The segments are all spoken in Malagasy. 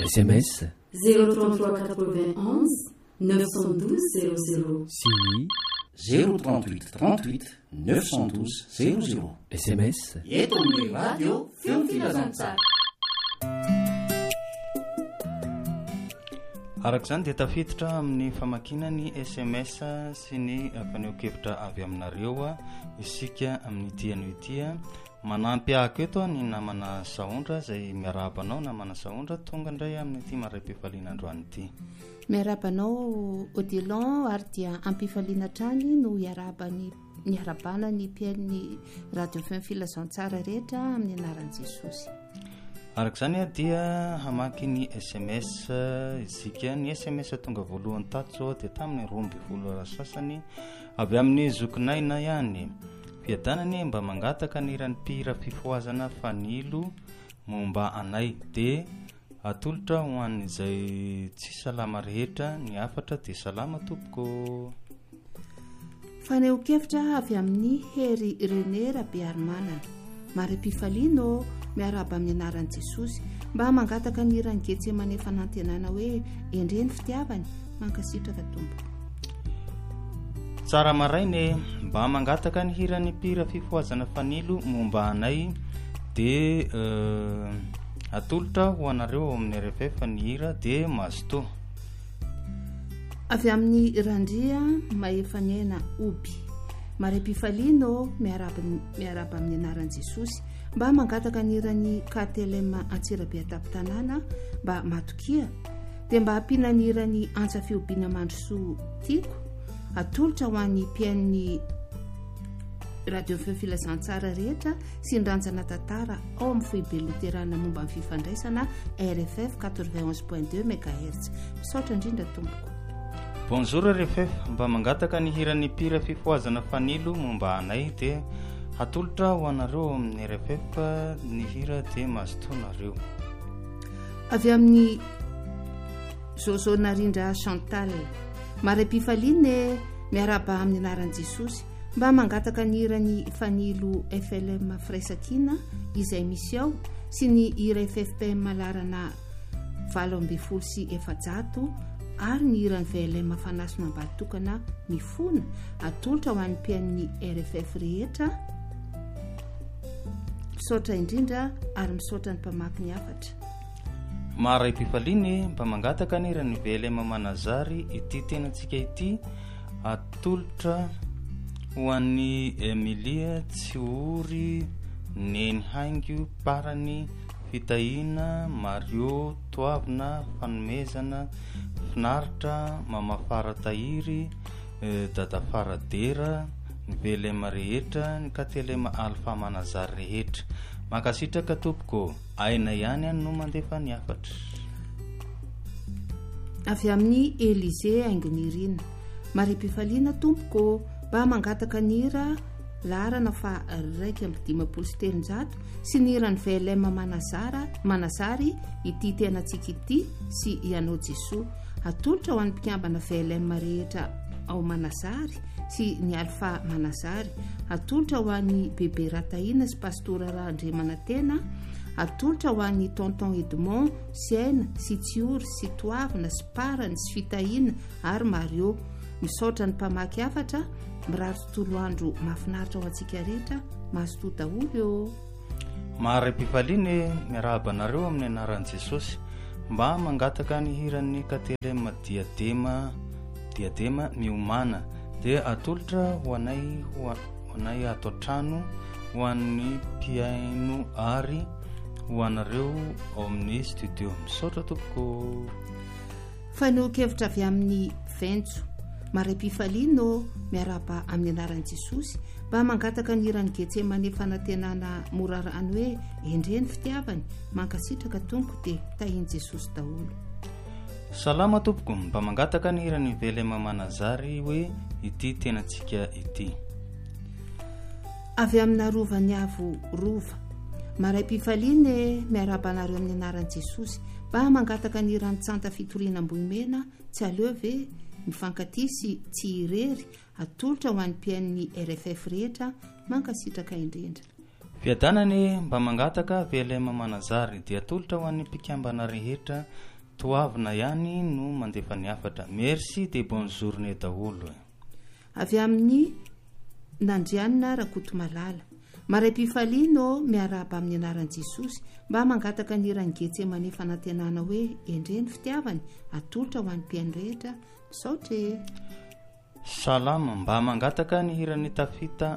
SMS 03391 912 00 si 038 38 912 00 SMS eto amin'ny radio feo filazantsara. Araka izany dia tafiditra amin'ny famakina ny SMS sy ny faneho-kevitra avy aminareo isika amin'ny tian'itya manampy ahako eto ny namana saondra izay miarabanao namana saondra tonga indray amin'ny ity maray-pifaliana androany ity. Miarabanao Odilon ary dia ampifaliana trany no miarabana ny mpiain'ny radio feo filazantsara rehetra amin'ny anaran'i Jesosy. Araka izany dia hamaky ny SMS isika ny SMS tonga voalohany tato zao dia tamin'ny 12 sasany avy amin'ny zokonaina ihany. Fiadanany mba mangataka ny ranim-pira fifoazana fanilo momba anay dia atolotra ho an'izay tsy salama rehetra ny afatra dia salama tompoko. Faneho-kevitra avy amin'ny Hery René Rabearmanana Marim-pifaliana miaraba amin'ny anaran'i Jesosy mba mangataka ny rany Getsemane fanantenana hoe endreny fitiavany mankasitraka tompoko. Tsara marainy mba mangataka ny hirany pira fifoazana fanilo momba anay dia atolotra ho anareo amin'ny RFF ny hira dia mazoto. Avy amin'ny Randria Maefanena Oby Marim-pifaliana miaraba amin'ny anaran'i Jesosy mba mangataka ny hirany Katelema Antsirabe Ataptanana mba matokia dia mba hampiana ny hirany Antsa Fiobina Mandrosoa Tiko atolotra ho an'ny mpiain'ny radio feo filazantsara rehetra sy nranjana tantara ao amin'ny foibe loterana momba amin'ny fifandraisana RFF 91.2 MHz. Misaotra indrindra tompoko. Bonjour RFF, mba mangataka ny hirany pira fifoazana fanilo momba anay dia atolotra ho anareo amin'ny RFF ny hira dia mazotonareo. Avy amin'ny Zozo Narindra Chantal Marim-pifaliana miaraba amin'ny anaran'i Jesosy mba mangataka ny hirany fanilo FLM Fraisakina izay misy ao sy ny hira FFPM malarana 700 ary ny hirany VLM fanasina ambatokana mifona atolotra ho an'ny mpiain'ny RFF rehetra. Misaotra indrindra ary misaotra ny mpamaky ny afatra. Maray-pifaliana mba mangataka ny hirany VLM Manazary ity tenantsika ity atolotra ho an'ny Emilia Tsihory Neny Haingo Parany Fitahina Mario Toavina Fanomezana Finaritra Mama Fara Tahiry Dada Faradera ny VLM rehetra ny Katelema Alfa Manazary rehetra mankasitraka tompoko aina ihany no mandefa ny afatra. Avy amin'ny Elize Aingonirina Marim-pifaliana tompoko mba mangataka ny hira larana fa 250 sy ny hirany VLM Manazary ity tenantsika ity sy ianao Jesoa atolotra ho an'ny mpikambana VLM rehetra ao Manazary sy ny Alfa Manazary atolotra ho an'ny bebe Rataina sy pastora Rahandremana tena atolotra ho an'ny tonton Edmond Siena sy Tsihory sy Toavina sy Parany sy Fitahina ary Mario. Misaotra ny mpamaky afatra mirary tontolo andro mahafinaritra ho antsika rehetra mazoto daholo eo. Maray-pifaliana miaraba anareo amin'ny anaran'i Jesosy mba mangataka ny hirany Katelema diadema miomana dia atolotra ho anay ato trano ho an'ny mpiaino ary ho anareo ao amin'ny studio. Misaotra tompoko. Faneho-kevitra avy amin'ny Ventso Maray-pifaliana miaraba amin'ny anaran'i Jesosy mba mangataka ny hirany Getsemane fanantenana morarany hoe endreny fitiavany mankasitraka tompoko dia tahiny Jesosy daholo. Salama tompoko, mba mangataka ny hirany VLM Manazary hoe ity tenantsika ity. Avy amin'ny Rovany Avo Rova Maray-pifaliana miaraba anareo amin'ny anaran'i Jesosy mba mangataka ny hirany Tsanta Fitoriana Ambohimena tsy aleo ve mifankaty sy tsy irery atolotra ho an'ny mpiain'ny RFF rehetra mankasitraka indrindra. Fiadanany mba mangataka VLM Manazary dia atolotra ho an'ny mpikambana rehetra toavina ihany no mandefa ny afatra. Merci de bonne journée daholo. Avy amin'ny Nandrianina Rakotomalala. Maray-pifaliana miarahaba amin'ny anaran'i Jesosy mba mangataka ny rangetsy man'ny fanantenana hoe endreny fitiavany atolotra ho an'ny mpiaino rehetra misaotra. Salama mba mangataka ny hirany tafita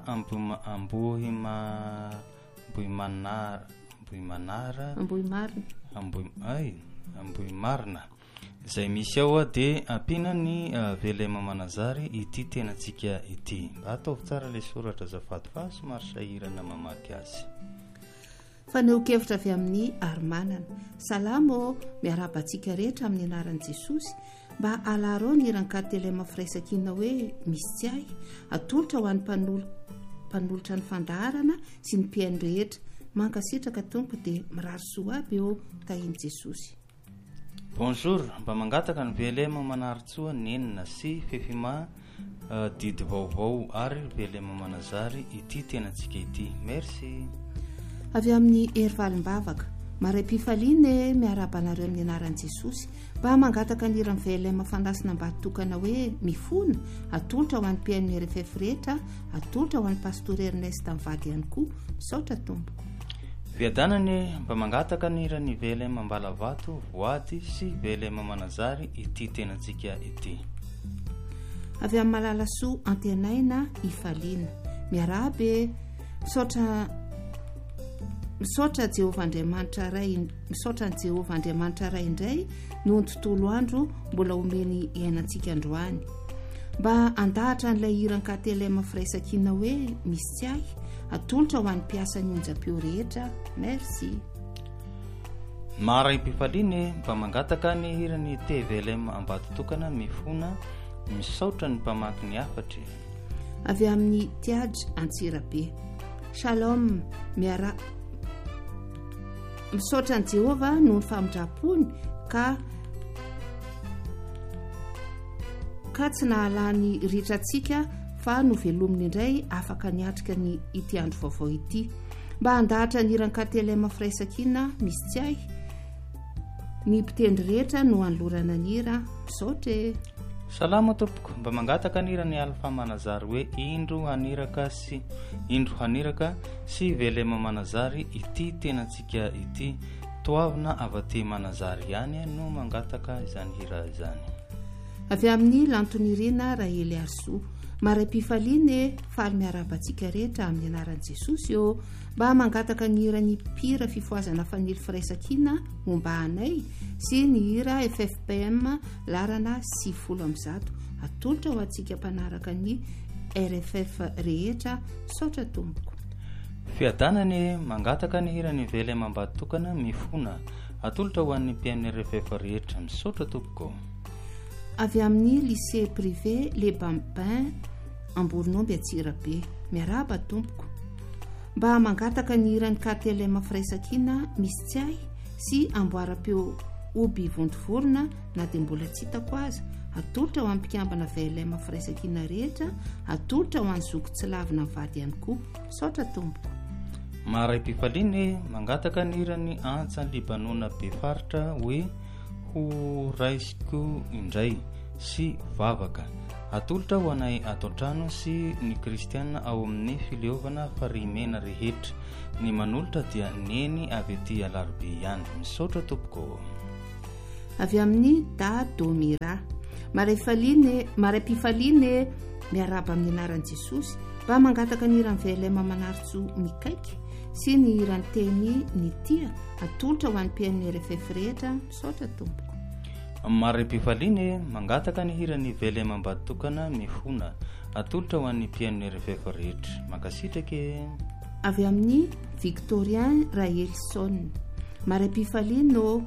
Ambohimarina izay misy ao dia ampiana ny Velema Manazary ity tenantsika ity. Mba ataovy tsara ilay soratra azafady fa somary sahirana mamaky azy. Faneho-kevitra avy amin'ny Arimanana. Salamo miarabantsika rehetra amin'ny anaran'i Jesosy mba alaro ny rankatelema firaisankina hoe misy tsy ahy atolotra ho an'ny mpanolotra ny fandaharana sy ny mpiaino rehetra. Mankasitraka tompo dia mirary soa aby eo tahiny Jesosy. Bonjour, mba mangataka ny Velema Manaritsoa nenina sy fefima didy vaovao ary Velema Manazary ity tenantsika ity. Merci. Avy amin'ny Erivalim-bavaka. Maray-pifaliana miarabanareo amin'ny anaran'i Jesosy mba mangataka ny iran'ny Velema fandasina mba tokana hoe mifona atolotra ho an'ny mpiaino RFF rehetra, atolotra ho an'ny pastor Ernest Mivady ihany koa. Misaotra tompo. Viadanany mba mangataka ny iran'ny Velema Mbalavato, Voady sy Velema Manazary ity tenantsika ity. Avy amin'ny Malalasoa Antenaina Ifaliana. Miarabe misaotra Jehovah Andriamanitra ray indray noho ny tontolo andro mbola omeny iainantsika androany. Mba andahatra n'ilay iran-katelema firaisankina hoe misy tsy ahy atolotra ho an'ny mpiasa ny onjam-peo rehetra. Merci. Maray-pifaliana mba mangataka ny hirany Velema Ambatotokana mifona misaotra ny mpamaky ny afatra. Avy amin'ny Tiadra Antsirabe. Shalom misaotra ny Jehovah noho ny famindrapony ka tsy nahalany ritratsika fa novelominy indray afaka niatrika ny ity andro vaovao ity. Mba andahatra ny iran-katelema firaisankina misy tsy ahy ny mpitendry rehetra no anolorana ny hira. Misaotra. Salama tompoko, mba mangataka ny irany Alfa Manazary hoe indro haniraka sy Velema Manazary ity tenantsika ity. Toavina avaty Manazary ihany no mangataka izany hira izany. Avy amin'ny Lantonirina Rahely Arsoa. Maray-pifaliana faly miarabantsika rehetra amin'ny anaran'i Jesosy eo mba mangataka ny hirany mpira fifoazana fanily firaisankina momba anay sy ny hira FFPM larana 100 atolotra ho antsika mpanaraka ny RFF rehetra. Misaotra tompoko. Fiadanany mangataka ny hirany Velema Ambatotokana mifona atolotra ho an'ny mpiaino RFF rehetra. Misaotra tompoko. Avy amin'ny lycée privé Les Bambins Amborinomby Antsirabe. Miaraba tompoko. Mba mangataka ny iran'ny katelema firaisankina misy tsy ahy sy amboara-peo oby vontovorona na dia mbola tsy hitako aza atolotra ho an'ny mpikambana Velema firaisankina rehetra, atolotra ho an'ny zoko tsy lavina mivady ihany koa. Misaotra tompoko. Maray-pifaliana mangataka ny iran'ny Antsa Libanona be faritra hoe ho raisiko indray sy vavaka atolotra ho anay ato an-trano sy ny kristiana ao amin'ny fileovana farimena rehetra. Ny manolotra dia neny avy ety Alarbe ihany. Misaotra tompoko. Avy amin'ny Da Domira. Maray-pifaliana miaraba amin'ny anaran'i Jesosy mba mangataka ny iran'ny Velema Manaritsoa mikaiky sy ny iran'ny teny ny tia atolotra ho an'ny mpiaino RFF rehetra. Misaotra tompoko. Maray-pifaliana mangataka ny hirany Velema Ambatotokana mifona atolotra ho an'ny mpiaino RFF rehetra. Mankasitraka. Avy amin'ny Victorien Raelson. Maray-pifaliana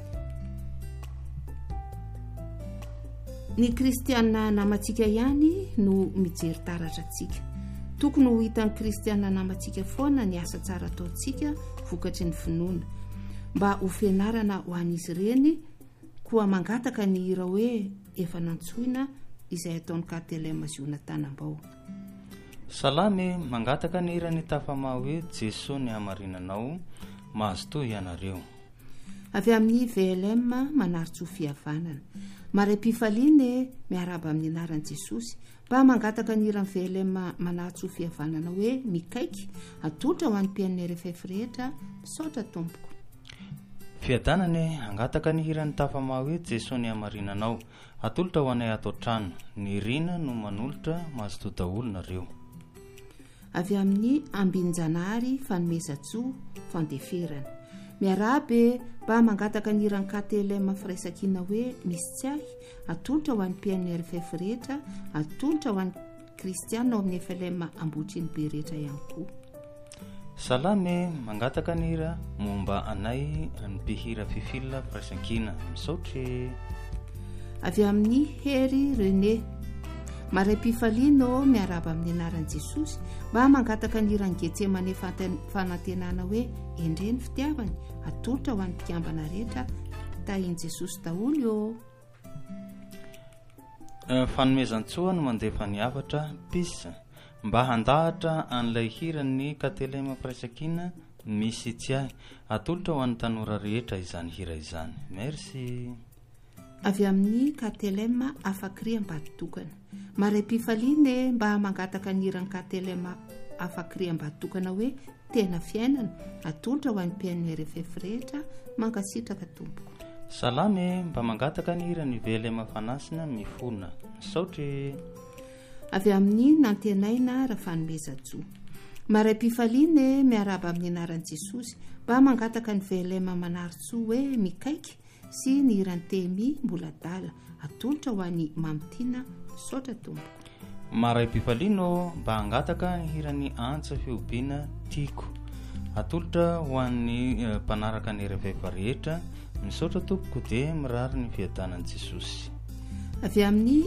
ny kristiana namantsika ihany no mijery taratra antsika. Tokony ho hitan'ny kristiana namantsika foana ny asa tsara ataontsika vokatry ny finoana mba ho fianarana ho an'izy ireny koa mangataka ny hira hoe efa nantsoina izay ataon'ny katelema Jonathan-Ambao. Salame mangataka ny hirany tafama hoe Jesosy ny hamarinanao mahazo toy ianareo. avy amin'ny VLM manaritsy ho fihavanana maray-pifaliany miaraba amin'ny anaran'i Jesosy mba mangataka ny iran'ny VLM manaritsy ho fihavanana hoe mikaiky atolotra ho an'ny mpian'ny RFF rehetra misaotra tompoko. Fiadanany angataka ny hiran'ny tafama hoe Jesosy amarinanao atolotra ho anay ato trano ny rina no manolotra mazoto daholo nareo. Avy amin'ny Ambinjanahary fanomezatsoa fandeferana miarabe mba mangataka ny iran'ny KTLM firaisankina hoe misy tsy ahy atolotra ho an'ny mpian'ny RFF rehetra atolotra ho an'ny kristiana ao amin'ny FLM Ambohitriny be rehetra ihany koa. Salame mangataka ny hira momba anay ny mpihira fifilina firaisankina misaotry. Avy amin'ny Hery René maray-pifaliana miaraba amin'ny anaran'i Jesosy mba mangataka ny iran'ny Getsemane fanantenana hoe endreny fitiavany atolotra ho an'ny mpikambana rehetra tahin'i Jesosy daholo io. Fanomezantsoa no mandefa ny avatra pisa mba handahatra an'ilay hirany KTLM firaisankina misy tsy ahy atolotra ho an'ny tanora rehetra izany hira izany. Merci. Avy amin'ny KTLM Afakriam-Batokana maray-pifaliana mba mangataka ny iran'ny KTLM Afakriam-Batokana hoe tena fiainana atolotra ho an'ny mpian'ny RFF rehetra mankasitraka tompoko. Salame mba mangataka ny iran'ny VLM fanasina mifona misaotry. Avy amin'ny Nantenaina Rafanomezatsoa maray-pifaliana miaraba amin'ny anaran'i Jesosy mba mangataka ny VLM manaritsoa hoe mikaiky sy ny iran'ny Temy mbola dala atolotra ho an'ny Mamitiana misaotra tompoko. Maray-pifaliana mba angataka ny hiran'ny antsa fiobiana tiako atolotra ho an'ny mpanaraka ny RFF rehetra misaotra tompoko dia mirary ny fiadanan'i Jesosy. Avy amin'ny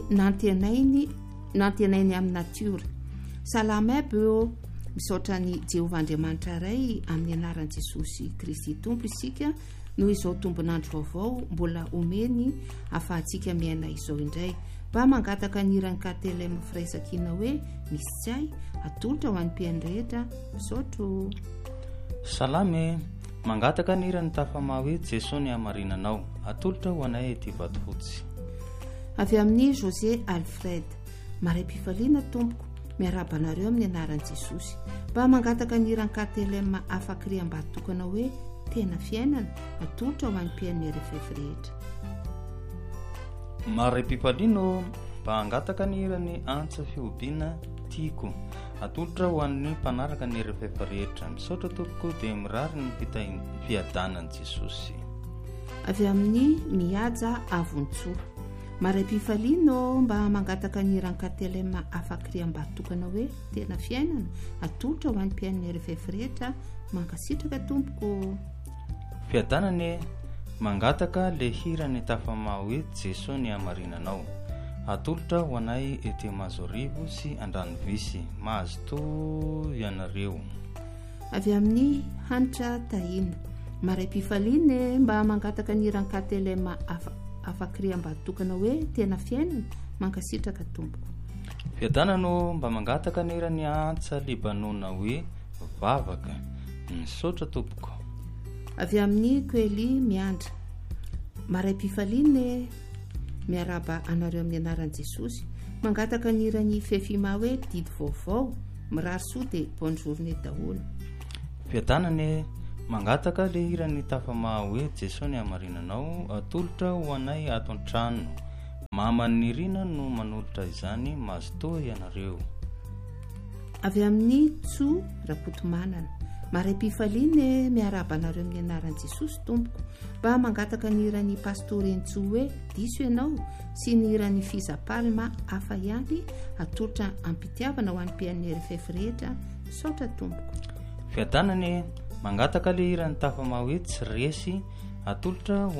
Nantenainy amin'ny natiora salamabeo misaotra ny Jehovah Andriamanitra ray amin'ny anaran'i Jesosy Kristy tompo isika noho izao tombonandro vaovao mbola omeny afahantsika miaina izao indray mba mangataka ny iran'ny KTLM firaisankina hoe misy tsy ahy atolotra ho an'ny mpiainy rehetra misaotro. Salame mangataka ny iran'ny tafama hoe Jesosy amarinanao atolotra ho anay ety Vatofotsy. Avy amin'ny José Alfred maray-pifaliana tompoko miaraba anareo amin'ny anaran'i Jesosy mba mangataka ny iran'ny KTLM Afakriam-Batokana hoe tena fiainana atolotra ho an'ny mpian'ny RFF rehetra. Maray-pifaliana mba angataka ny iran'ny antsa fiobiana tiako atolotra ho an'ny mpanaraka ny RFF rehetra misaotra tompoko dia mirary ny fiadanan'i Jesosy. Avy amin'ny Mihaja Avontsoa maray-pifaliana mba mangataka ny iran'ny KTLM Afakriam-Batokana hoe tena fiainana atolotra ho an'ny mpian'ny RFF rehetra mankasitraka tompoko. Fiadanany mangataka le hirany tafama hoe Jesosy amarinanao atolotra ho anay ety Mazorivo sy Andranovisy mahazo to ianareo. Avy amin'ny Hanitra Tahina maray-pifaliana mba mangataka ny iran'ny KTLM Afakriam-Batokana hoe tena fiainana mankasitraka tompoko. Fiadanano mba mangataka ny iran'ny antsa Libanona hoe vavaka misaotra tompoko. Avy amin'ny Koely Miandra maray-pifaliana miaraba anareo amin'ny anaran'i Jesosy mangataka ny iran'ny Fefima hoe didy vaovao mirary soa dia bonne journée daholo. Fiadanany mangataka le iran'ny tafama hoe Jesosy amarinanao atolotra ho anay ato an-trano maman'ny rina no manolotra izany mazoto ianareo. Avy amin'ny Tso Rakotomanana maray-pifaliana miaraba anareo amin'ny anaran'i Jesosy tompoko mba mangataka ny iran'ny pastorentsy hoe diso ianao sy ny iran'ny Fizapalma hafa ihany atolotra ampitiavana ho an'ny mpian'ny RFF rehetra misaotra tompoko. Fiadanany mangataka le iran'ny tafama hoe tsy resy atolotra ho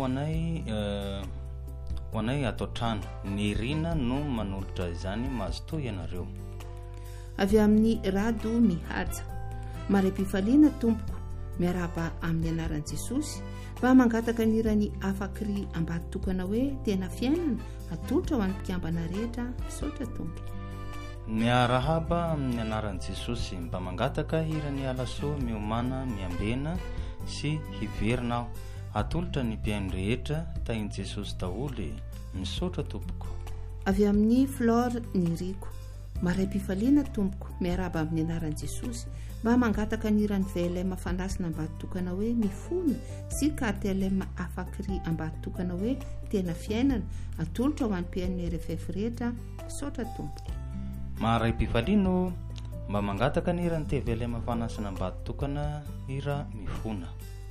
anay ato an-trano ny rina no manolotra izany mazoto ianareo. Avy amin'ny Rado Mihaja maray-pifaliana tompoko miaraba amin'ny anaran'i Jesosy mba mangataka ny iran'ny Afakriam-Batokana hoe tena fiainana atolotra ho an'ny mpikambana rehetra misaotra tompoko. Miarahaba amin'ny anaran'i Jesosy mba mangataka iran'ny Alasoa miomana miambena sy hiverinao atolotra ny mpiaino rehetra tahin' jesosy daholo misaotra tompoko. avy amin'ny flore ny riko maray-pifaliana tompoko miaraba amin'ny anaran'i jesosy mba mangataka nirany VLM fanasina ambaditokana hoe mifona sy KTLM afakry ambaditokana hoe tena fiainana atolotra ho an'ny mpiaino RFF rehetra misaotra tompoko. maray-pifaliano mba mangataka nirany TVLM fanasina ambaditokana ira mifona.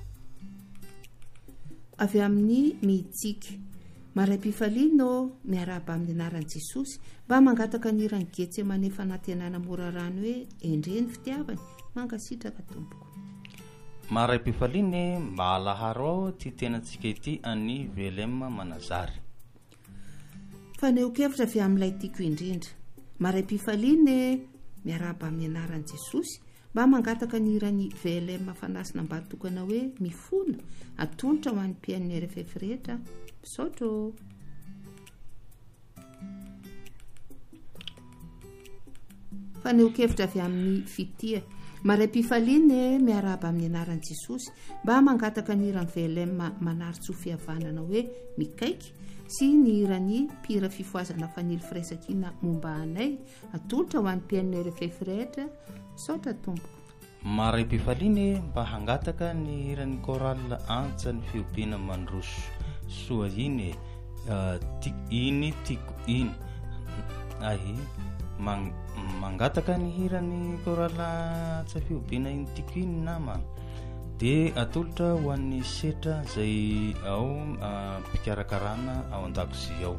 avy amin'ny mihitsika maray-pifaliano miaraba amin'ny anaran'i jesosy mba mangataka nirany Getsemane fanantenana mora rano hoe endreny fitiavany mangasitraka tompoko. maray-pifaliany mba alaharo ao ty tenantsika ity any VLM manazary. faneho-kevitra avy amin'ilay tiako indrindra maray-pifaliany miaraba amin'ny anaran'i jesosy mba mangataka nirany VLM fanasina ambaditokana hoe mifona atolotra ho an'ny mpiaino RFF rehetra misaotra. faneho-kevitra avy amin'ny fitia maray-pifaliany miaraba amin'ny anaran'i jesosy mba mangataka nirany VLM manaritso fihavanana hoe mikaiky sy nirany mpira fifoazana fanily firaisankina momba anay atolotra ho an'ny mpiaino RFF rehetra misaotra tompoko. maray-pifaliany mba hangataka ny irany koral antsa ny fiobina mandroso soa iny iny tiko iny ahy mangataka ny hirany koral antsa fiobina iny tiko iny nama dia atolotra ho an'ny setra zay ao mpikarakarana ao an-dakozia ao.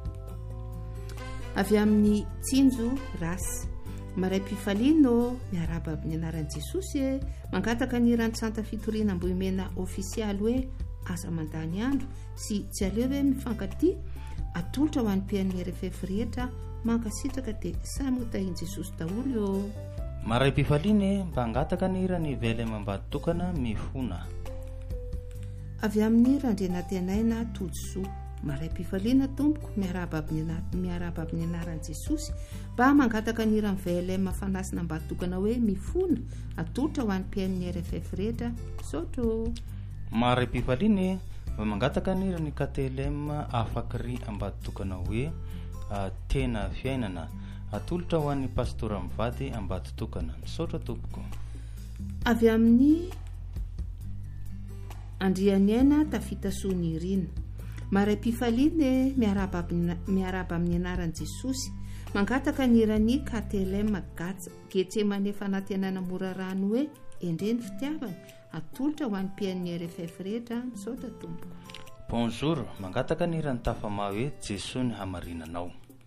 avy amin'ny tsinjo rasy maray-pifaliano miaraba amin'ny anaran'i jesosy mangataka nirany santa fitoriana amboimena ofisialy hoe asa mandany andro sy tsy aleo hoe mifankaty atolotra ho an'ny mpiaino RFF rehetra mankasitraka dia samy hotahin' jesosy daholo eo. maray-pifaliany mba hangataka nirany VLM ambaditokana mifona. avy amin'ny randrenatenaina tojosoa maray-pifaliana tompoko miaraba amin'ny anaran'i jesosy mba mangataka nirany VLM fanasina ambaditokana hoe mifona atolotra ho an'ny mpiaino RFF rehetra misaotra. maray-pifaliany mba mangataka nirany KTLM afakry ambaditokana hoe tena fiainana atolotra ho an'ny pastora mivady ambaditokana misaotra tompoko. avy amin'ny andriany aina tafitasoa ny irina maray-pifaliany miaraba amin'ny anaran'i jesosy mangataka nirany KTLM Getsemane fanantenana mora rano hoe endreny fitiavany atolotra ho an'ny mpiaino RFF rehetra misaotra tompoko. bonjour mangataka nirany tafama hoe jesosy ny hamarinanao.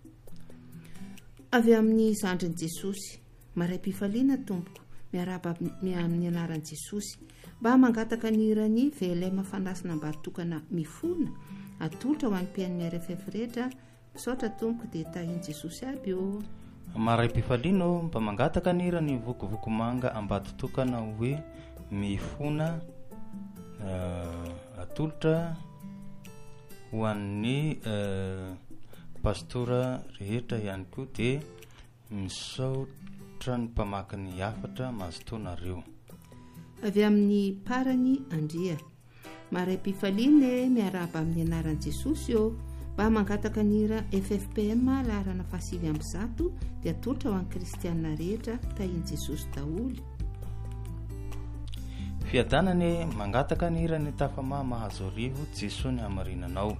avy amin'ny zandrin'i jesosy maray-pifaliana tompoko miaraba amin'ny anaran'i jesosy mba mangataka nirany VLM fanasina ambaditokana mifona atolotra ho an'ny mpiaino RFF rehetra misaotra tompoko dia tahin' jesosy aby eo. maray-pifaliano mba mangataka nirany vokovoko manga ambaditokana hoe mifona atolotra ho an'ny pastora rehetra ihany koa dia misaotra ny mpamaky ny hafatra mazotoanareo. avy amin'ny parany andria maray-pifaliany miaraba amin'ny anaran'i jesosy eo mba mangataka nira FFPM laharana 700 dia atolotra ho an'ny kristianina rehetra tahin' jesosy daholo. fiadanany mangataka nirany tafama mahazo arivo jesosy ny hamarinanao.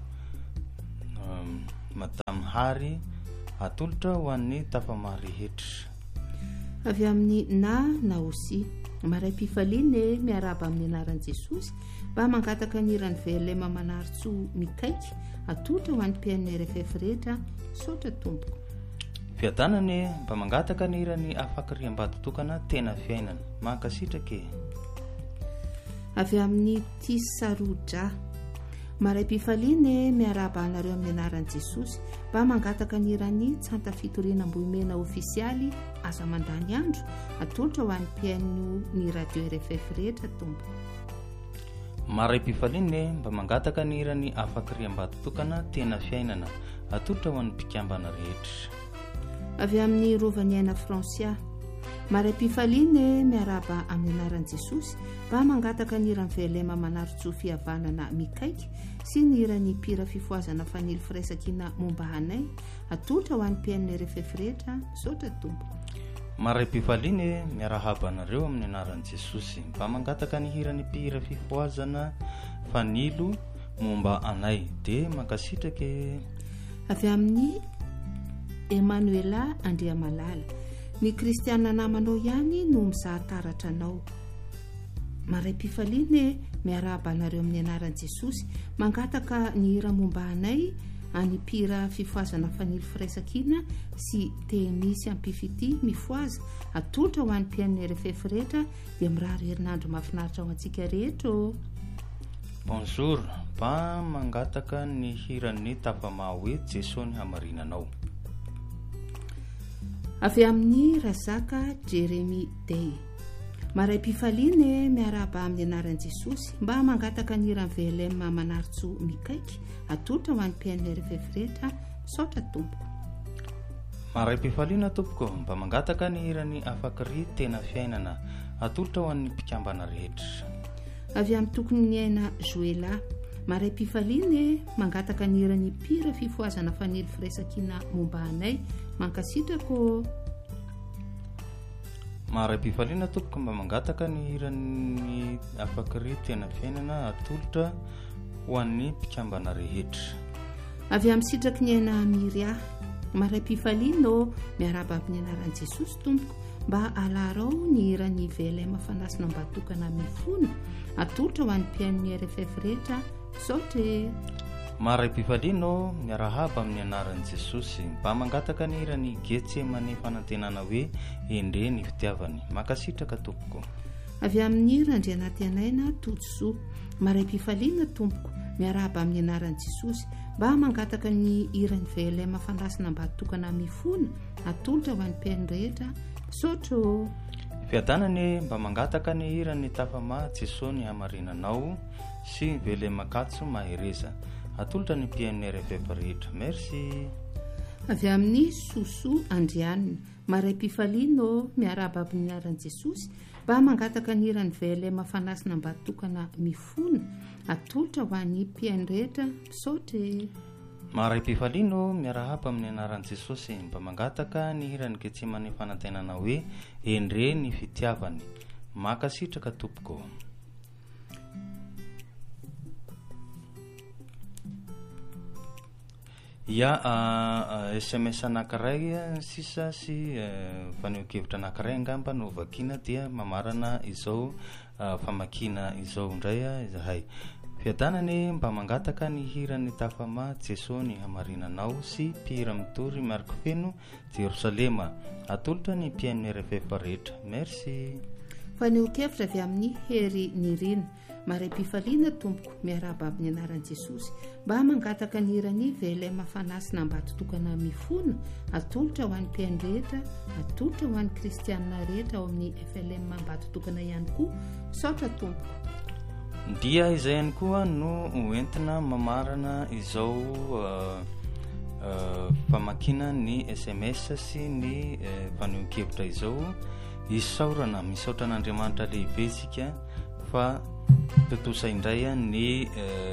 madamy hary atolotra ho an'ny tafama rehetra. avy amin'ny naosi maray-pifaliany miaraba amin'ny anaran'i jesosy mba mangataka nirany VLM manaritso mikaiky atolotra ho an'ny mpiaino RFF rehetra misaotra tompoko. fiadanany mba mangataka nirany afakry ambaditokana tena fiainana mankasitraka. avy amin'ny tisarodra maray-pifaliany miaraba anareo amin'ny anaran'i jesosy mba mangataka nirany tsanta fitoriana amboimena ofisialy asa mandany andro atolotra ho an'ny mpiaino ny radio RFF rehetra tompoko. maray-pifaliany mba mangataka nirany afakry ambaditokana tena fiainana atolotra ho an'ny mpikambana rehetra. avy amin'ny rovany aina Francia Maray-pifaliana miaraba amin'ny anaran'i Jesosy mba mangataka ny hira mivelema manarotso fihavanana mikaiky sy ny hirany mpira fifoazana fanily firaisankina momba hanay atolotra ho an'ny mpiainona rehefa rehetra misaotra tompo. Maray-pifaliana miarahaba anareo amin'ny anaran'i Jesosy mba mangataka ny hirany mpira fifoazana fanilo momba anay dia mankasitraka avy amin'ny Emanuela Andriamalala. Ny kristiana namanao ihany no mizahataratra anao. Maray-pifaliana miarahaba anareo amin'ny anaran'i Jesosy mangataka ny hira momba anay any mpira fifoazana fanily firaisankina sy tenisy ampifity mifoaza atolotra ho an'ny mpiainona rehefa rehetra dia mirary herinandro mahafinaritra ho antsika rehetra. Bonjour, mba mangataka ny hiran'ny tafama hoe Jesony hamarinanao. Avy amin'ny Razaka Jeremy Day. Maray-pifaliana miarahaba amin'ny anaran'i Jesosy mba mangataka ny hira mivelema manarotso mikaiky atolotra ho an'ny mpiainona rehefa rehetra misaotra tompo. Maray-pifaliana tompoko mba mangataka ny hirany afakry tena fiainana atolotra ho an'ny mpikambana rehetra. Avy amin'ny tokony ny aina Joela. Maray-pifaliana mangataka ny hirany mpira fifoazana fanily firaisankina momba anay mankasitrako. Maray-pifaliana tompoko mba mangataka ny hirany afakry tena fiainana atolotra ho an'ny mpikambana rehetra. Avy amin'ny sitraky ny aina Miria. Maray-pifaliana miaraba amin'ny anaran'i Jesosy tompoko mba alarao ny hirany velema fanasina mba tokana mifona atolotra ho an'ny mpiainona rehefa rehetra misaotra. Maray-pifaliana miarahaba amin'ny anaran'i Jesosy mba mangataka ny hirany Getsemane fanantenana hoe endre ny fitiavany mankasitraka tompoko. Avy amin'ny randry anaty anaina Tojosoa. Maray-pifaliana tompoko miarahaba amin'ny anaran'i Jesosy mba mangataka ny hirany velema fanasina mba tokana mifona atolotra ho an'ny mpiainona rehetra misaotra. Fiadanany mba mangataka ny hirany tafama Jesony hamarinanao sy velema katso mahereza atolotra ny mpiainona rehefa rehetra. Merci. Avy amin'ny Soso Andrianina. Maray-pifaliana miarahaba amin'ny anaran'i Jesosy mba mangataka ny hirany velema fanasina mba tokana mifona atolotra ho an'ny mpiainona rehetra misaotra. Maray-pifaliana miarahaba amin'ny anaran'i Jesosy mba mangataka ny hirany Getsemane fanantenana hoe endre ny fitiavany mankasitraka tompoko. Ya SMS anankiray sisa sy faneho-kevitra anankiray angamba no vakiana dia mamarana izao famakina izao indray izahay. Fiadanany mba mangataka ny hirany tafama Jesony hamarinanao sy mpihira mitory miaraka feno Jerosalema atolotra ny mpiainona rehefa rehetra. Merci. Faneho-kevitra avy amin'ny Hery Nirina. Maray-pifaliana tompoko miarahaba amin'ny anaran'i Jesosy mba mangataka ny hirany velema fanasina mba tokana mifona atolotra ho an'ny mpiainona rehetra atolotra ho an'ny kristianina rehetra ao amin'ny FLM mba tokana ihany koa misaotra tompoko. Dia izay ihany koa no entina mamarana izao famakina ny SMS sy ny faneho-kevitra izao isaorana misaotra an'Andriamanitra lehibe isika fa totosa indray ny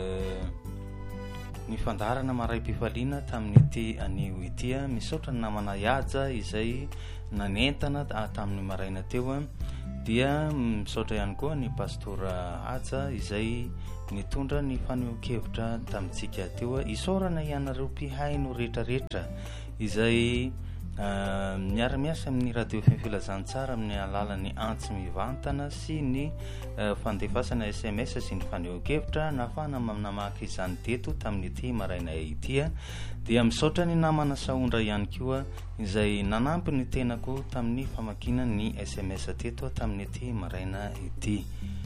fandarana maray-pifaliana tamin'ny ity anio ity misaotra ny namana Yaja izay nanentana tamin'ny maraina teo dia misaotra ihany koa ny pastora Aja izay nitondra ny faneho-kevitra tamintsika teo isaorana ianareo mpihaino rehetrarehetra izay miara-miasa amin'ny radio filazantsara amin'ny alalan'ny antsy mivantana sy ny fandefasana SMS sy ny faneho-kevitra nafana namaky izany teto tamin'ity maraina ity dia misaotra ny namana Saondra ihany koa izay nanampy ny tenako tamin'ny famakina ny SMS teto tamin'ity maraina ity.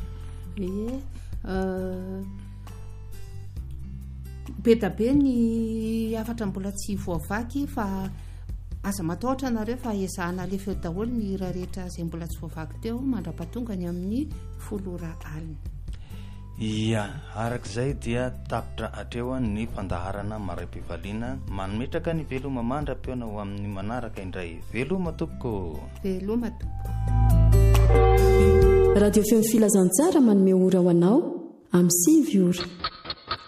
Be ny afatra mbola tsy voavaky fa aza matahotra nareo fa ezahana le feo daholo ny hira rehetra izay mbola tsy voavaky teo mandra-pahatongany amin'ny 10 alina. ia arak'izay dia tapitra atreo ny fandaharana maray-pivaliana manometraka ny veloma mandra-peona ho amin'ny manaraka indray. Veloma tompoko. Veloma tompo. Radio Feo Filazantsara manome ora ho anao amin'ny 5 ora.